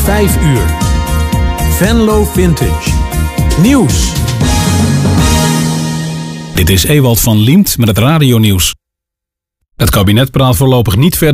5 uur. Venlo Vintage. Nieuws. Dit is Ewald van Liemt met het radionieuws. Het kabinet praat voorlopig niet verder.